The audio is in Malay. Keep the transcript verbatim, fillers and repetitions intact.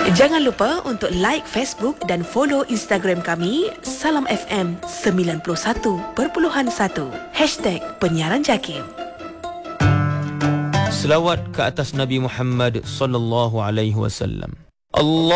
Jangan lupa untuk like Facebook dan follow Instagram kami Salam F M sembilan puluh satu perpuluhan satu Hashtag Penyiaran Jakim. Selawat ke atas Nabi Muhammad sallallahu alaihi wasallam. Allah